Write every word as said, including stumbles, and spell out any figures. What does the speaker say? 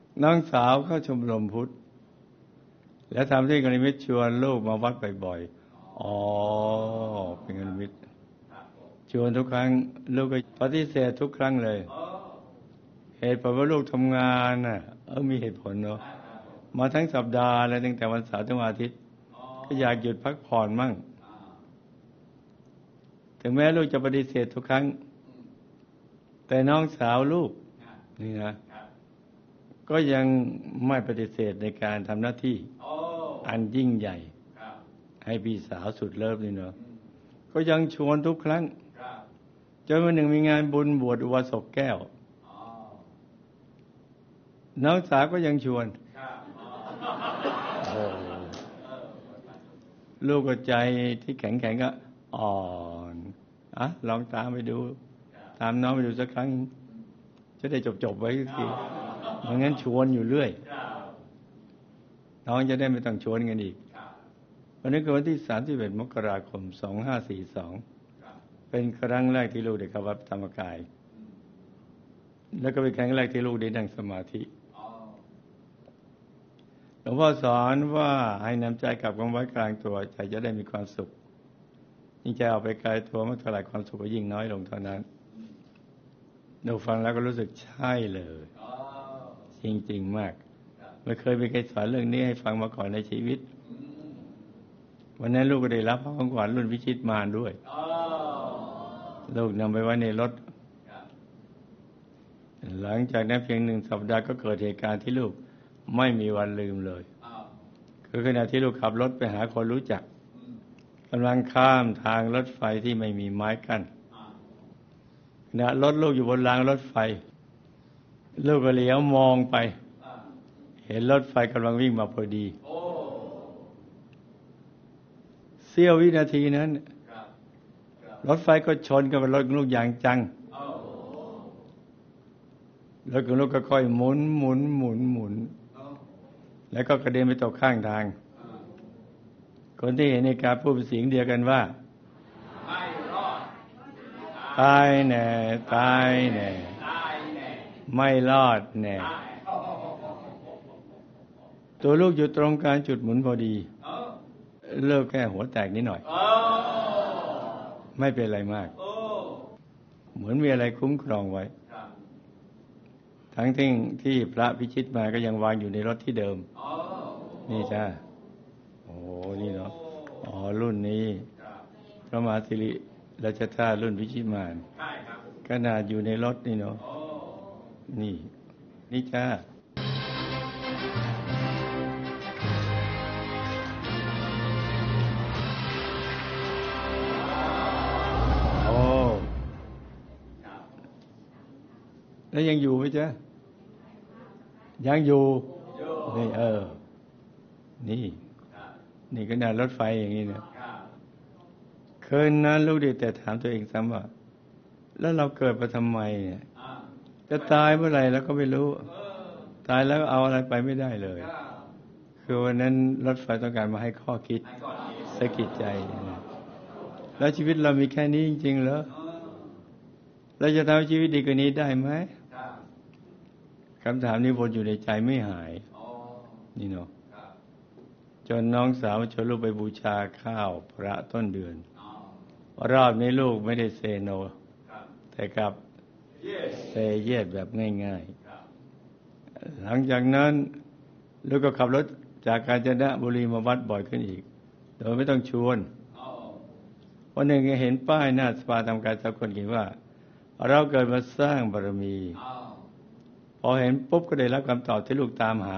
น้องสาวเข้าชมรมพุทธแล้วทำที่กนิมิตชวนลูกมาวัดบ่อยๆอ๋อเป็นกนิมิตชวนทุกครั้งลูกก็ปฏิเสธทุกครั้งเลยเหตุผลว่าลูกทำงานน่ะเออมีเหตุผลเนาะมาทั้งสัปดาห์เลยตั้งแต่วันเสาร์ถึงวันอาทิตย์ก็อยากหยุดพักผ่อนมั่งถึงแม้ลูกจะปฏิเสธทุกครั้งแต่น้องสาวลูกนี่นะก็ยังไม่ปฏิเสธในการทำหน้าที่อันยิ่งใหญ่ให้พี่สาวสุดเลิฟนี่เนาะก็ยังชวนทุกครั้งจนวันหนึ่งมีงานบุญบวชอุบาสกแก้วน้องสาวก็ยังชวนลูกก็ใจที่แข็งแข็งก็อ่อนอ่ะลองตามไปดูตามน้องไปดูสักครั้งจะได้จบๆไว้ทีเพราะงั้นชวนอยู่เรื่อยน้องจะได้ไม่ต้องชวนกันอีกวันนี้คือวันที่สามสิบเอ็ดมกราคมสองห้าสี่สองเป็นครั้งแรกที่ลูกได้เข้าวัดธรรมกายแล้วก็เป็นครั้งแรกที่ลูกได้นั่งสมาธิหลวงพ่อสอนว่าให้นำใจกลับมาไว้กลางตัวใจจะได้มีความสุขยิ่งใจเอาไปไกลตัวเมื่อเท่าไหร่ความสุขก็ยิ่งน้อยลงเท่านั้นเราฟังแล้วก็รู้สึกใช่เลยจริงๆมากไม่เคยมีใครสอนเรื่องนี้ให้ฟังมาก่อนในชีวิตวันนั้นลูกก็ได้รับของขวัญรุ่นวิชิตมารด้วยลูกนำไปไว้ในรถหลังจากนั้นเพียงหนึ่งสัปดาห์ก็เกิดเหตุการณ์ที่ลูกไม่มีวันลืมเลยคือขณะที่ลูกขับรถไปหาคนรู้จักกำลังข้ามทางรถไฟที่ไม่มีไม้กั้นขณะรถลูกอยู่บนรางรถไฟลูกก็เหลียวมองไปเห็นรถไฟกำลังวิ่งมาพอดีเสี้ยววินาทีนั้นรถไฟก็ชนกับรถลูกอย่างจังรถของลูกก็ค่อยหมุนหมุนหมุนหมุนแล้วก็กระเด็นไปตกข้างทางคนที่เห็นในการพูดเป็นเสียงเดียวกันว่าไม่รอดตายแน่ตายแน่ไม่รอดแน่ตัวลูกอยู่ตรงกลางจุดหมุนพอดีเลิกแค่หัวแตกนิดหน่อยไม่เป็นไรมากเหมือนมีอะไรคุ้มครองไว้ทั้งที่ที่พระพิชิตมาก็ยังวางอยู่ในรถที่เดิมนี่จ้าโอ้นี่เนาะอ๋อรุ่นนี้พระมหาสิริราชธาตุรุ่นพิชิตมารขนาดอยู่ในรถนี่เนาะนี่นี่จ้าโอ้แล้วยังอยู่ไหมจ๊ะยังอยู่นี่เออนี่นี่ขนาดรถไฟอย่างนี้เนี่ยคืนนั้นลูกได้แต่ถามตัวเองซ้ำว่าแล้วเราเกิดมาทำไมเนี่ยจะตายเมื่อไหร่แล้วก็ไม่รู้ตายแล้วเอาอะไรไปไม่ได้เลยคือวันนั้นรถไฟต้องการมาให้ข้อคิดสะกิดใจแล้วชีวิตเรามีแค่นี้จริงๆเหรอเราจะทำชีวิตดีกว่านี้ได้ไหมคำถามนี้วนอยู่ในใจไม่หายนี่เนาะจนน้องสาวชวนลูกไปบูชาข้าวพระต้นเดือนรอบนี้ลูกไม่ได้เซโนแต่กลับเซเยสแบบง่ายๆหลังจากนั้นลูกก็ขับรถจากกาญจนบุรีมาวัดบ่อยขึ้นอีกโดยไม่ต้องชวนวันหนึ่งเห็นป้ายหน้าสภาทำการสากลเขียนว่าเราเกิดมาสร้างบารมีพอเห็นปุ๊บก็ได้รับคำตอบที่ลูกตามหา